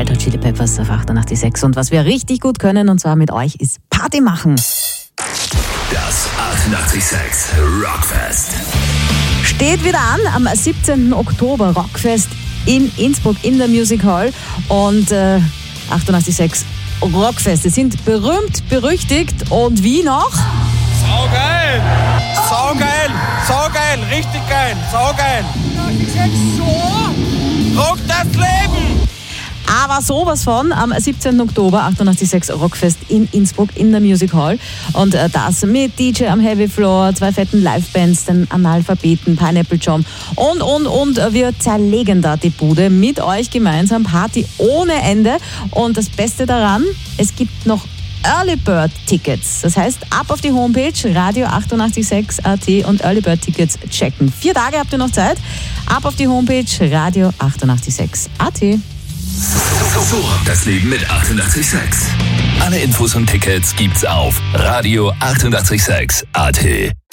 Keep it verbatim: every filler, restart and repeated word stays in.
Red Hot Chili Peppers auf achtundachtzig Komma sechs. Und was wir richtig gut können, und zwar mit euch, ist Party machen. Das achtundachtzig Komma sechs Rockfest Steht wieder an am siebzehnten Oktober, Rockfest in Innsbruck in der Music Hall. Und äh, achtundachtzig Komma sechs Rockfeste sind berühmt, berüchtigt und wie noch? Saugeil! Saugeil! Saugeil! Richtig geil! Saugeil! So rockt das Leben! Aber sowas von am siebzehnten Oktober, achtundachtzig Komma sechs Rockfest in Innsbruck in der Music Hall. Und äh, das mit D J am Heavy Floor, zwei fetten Livebands, den Analphabeten, Pineapple John und, und, und. Wir zerlegen da die Bude mit euch gemeinsam. Party ohne Ende. Und das Beste daran, es gibt noch Early Bird Tickets. Das heißt, ab auf die Homepage radio achtundachtzig Komma sechs Punkt at und Early Bird Tickets checken. Vier Tage habt ihr noch Zeit. Ab auf die Homepage radio achtundachtzig Komma sechs Punkt at. So rockt das Leben mit achtundachtzig Komma sechs. Alle Infos und Tickets gibt's auf radio achtundachtzig Komma sechs Punkt at.